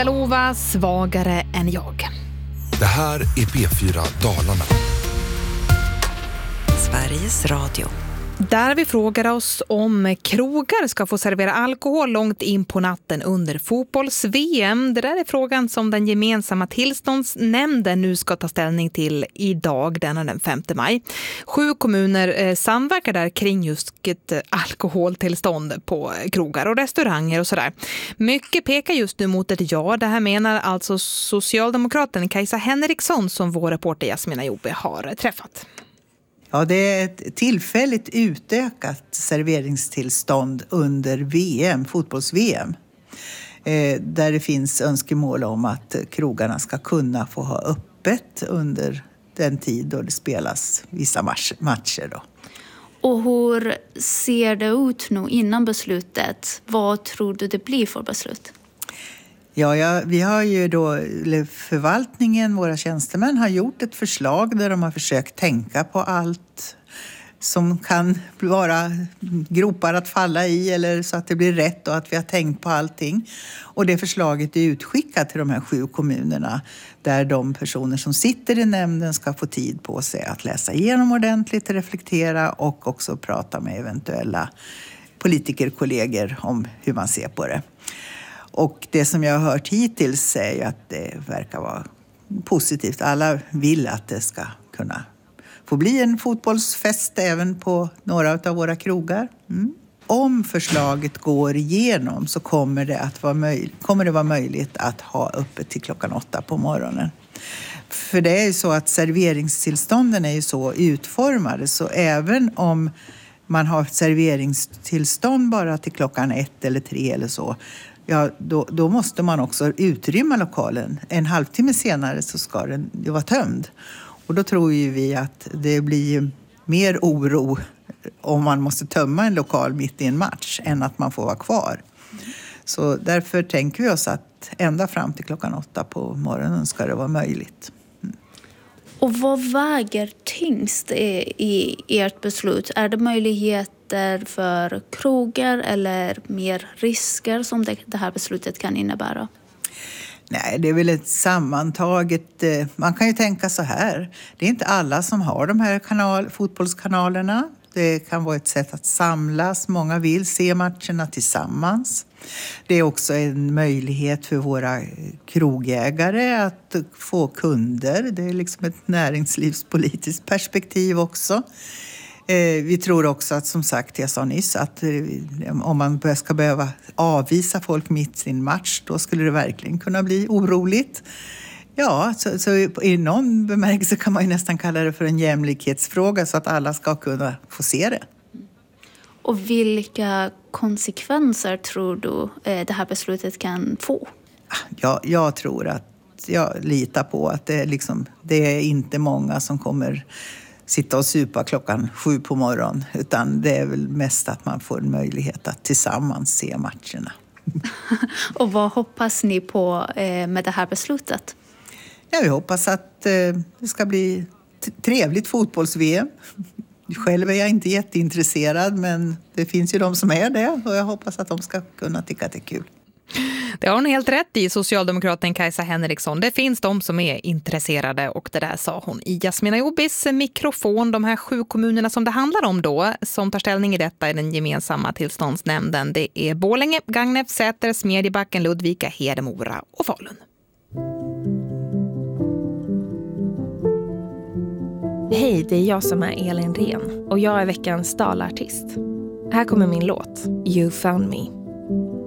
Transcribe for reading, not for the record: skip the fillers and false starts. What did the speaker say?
Lova svagare än jag. Det här är P4 Dalarna. Sveriges Radio. Där vi frågar oss om krogar ska få servera alkohol långt in på natten under fotbolls-VM. Det där är frågan som den gemensamma tillståndsnämnden nu ska ta ställning till idag, den 5 maj. 7 kommuner samverkar där kring just ett alkoholtillstånd på krogar och restauranger och sådär. Mycket pekar just nu mot ett ja. Det här menar alltså socialdemokraten Kajsa Henriksson som vår reporter Jasmina Jobbe har träffat. Ja, det är ett tillfälligt utökat serveringstillstånd under VM, fotbolls-VM. Där det finns önskemål om att krogarna ska kunna få ha öppet under den tid då det spelas vissa matcher då. Och hur ser det ut nu innan beslutet? Vad tror du det blir för beslut? Ja, vi har ju då, förvaltningen, våra tjänstemän har gjort ett förslag där de har försökt tänka på allt som kan vara gropar att falla i eller så att det blir rätt och att vi har tänkt på allting. Och det förslaget är utskickat till de här 7 kommunerna där de personer som sitter i nämnden ska få tid på sig att läsa igenom ordentligt, reflektera och också prata med eventuella politikerkollegor om hur man ser på det. Och det som jag har hört hittills är ju att det verkar vara positivt. Alla vill att det ska kunna få bli en fotbollsfest även på några av våra krogar. Om förslaget går igenom så kommer det vara möjligt att ha öppet till klockan 8 på morgonen. För det är ju så att serveringstillstånden är ju så utformade så även om man har serveringstillstånd bara till klockan 1 eller 3 eller så, ja, då måste man också utrymma lokalen. En halvtimme senare så ska den vara tömd. Och då tror ju vi att det blir mer oro om man måste tömma en lokal mitt i en match än att man får vara kvar. Så därför tänker vi oss att ända fram till klockan 8 på morgonen ska det vara möjligt. Och vad väger tyngst i ert beslut? Är det möjligheter för krogar eller mer risker som det här beslutet kan innebära? Nej, det är väl ett sammantaget. Man kan ju tänka så här. Det är inte alla som har de här fotbollskanalerna. Det kan vara ett sätt att samlas. Många vill se matcherna tillsammans. Det är också en möjlighet för våra krogägare att få kunder. Det är liksom ett näringslivspolitiskt perspektiv också. Vi tror också att, som sagt, jag sa nyss, att om man ska behöva avvisa folk mitt i en match, då skulle det verkligen kunna bli oroligt. Ja, så i någon bemärkelse kan man ju nästan kalla det för en jämlikhetsfråga så att alla ska kunna få se det. Och vilka konsekvenser tror du det här beslutet kan få? Jag tror att jag litar på att det är inte många som kommer sitta och supa klockan 7 på morgonen, utan det är väl mest att man får en möjlighet att tillsammans se matcherna. Och vad hoppas ni på med det här beslutet? Ja, vi hoppas att det ska bli trevligt fotbolls-VM. Själv är jag inte jätteintresserad, men det finns ju de som är det och jag hoppas att de ska kunna tycka att det är kul. Det har hon helt rätt i, socialdemokraten Kajsa Henriksson. Det finns de som är intresserade och det där sa hon i Jasmina Jobbis mikrofon. De här 7 kommunerna som det handlar om då, som tar ställning i detta i den gemensamma tillståndsnämnden. Det är Borlänge, Gagnef, Säter, Smedjebacken, Ludvika, Hedemora och Falun. Hej, det är jag som är Elin Ren och jag är veckans Dalartist. Här kommer min låt, You Found Me.